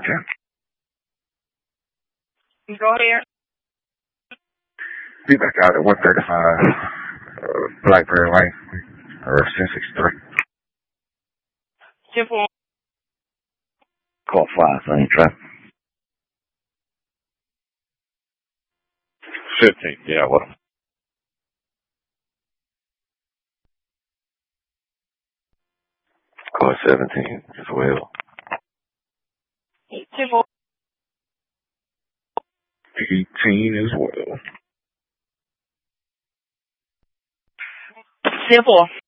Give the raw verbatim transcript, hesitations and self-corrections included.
ten. Go ahead. Be back out at one thirty-five, uh, Blackberry Lane, or ten sixty-three. ten four. Call five, I ain't traffic. fifteen, yeah, what? Call seventeen as well. ten four. eighteen as well. ten four.